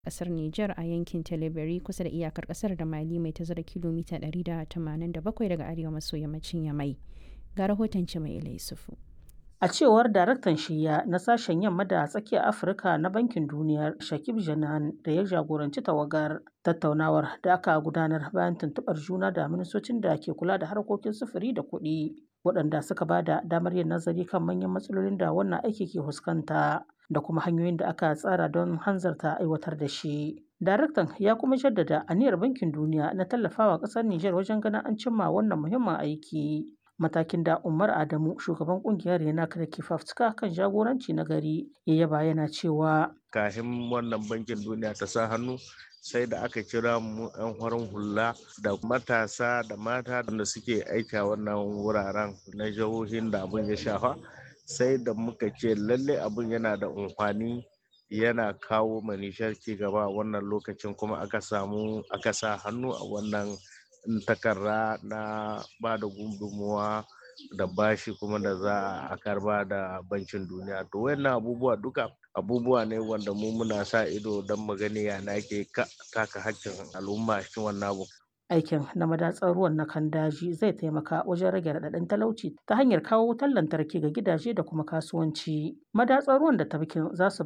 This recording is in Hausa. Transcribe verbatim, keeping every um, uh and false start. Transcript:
kasar Nijar a yankin Tilaberi kusa da iyakar kasar da Mali mai tazara kilomita ɗari da tamanin da bakwai daga arewa maso yammacin Yamai. Ga rahoton Cimai Yusufu. A cewar daraktan shiyya na sashen yamma da tsakiyar Afirka na Bankin Duniya, Shakib Jenan, da ya jagoranci tawagar tattaunawar da aka gudanar bayan tuntuɓar juna da ministocin da ke kula da harkokin sufuri da kuɗi, waɗanda suka ba da damar yin nazari kan manyan matsalolin da wannan aiki ke fuskanta da kuma hanyoyin da aka tsara don hanzarta aiwatar da shi. Daraktan ya kuma jaddada aniyar Bankin Duniya na tallafawa ƙasar Nijar wajen ganin an cimma wannan muhimmin aiki. Matakin da Umar Adamu, shugaban kungiyar Renak da ke fafutuka kan jagoranci na gari, ya yaba yana cewa kafin wannan bankin duniya ta sa hannu sai da aka kira mu 'yan farin hula da matasa da mata da suke aiki a wannan wuraren na jihohin da abin ya shafa, sai da muka ce lalle abin yana da amfani, yana kawo manishar ci gaba a wannan lokacin, kuma aka samu aka sa hannu a wannan takarda na ba da gudunmuwa da bashi kuma da za a karba da bankin duniya. To wayannan abubuwa duka abubuwa ne wanda mu muna sa ido don mu gani yana ke taka hakkin al'umma cikin wannan abu. Aikin na madatsar ruwan na kan daji zai taimaka wajen rage raɗaɗin talauci ta hanyar kawo wutar lantarki ga gidaje da kuma kasuwanci. Madatsar ruwan da tafkin za su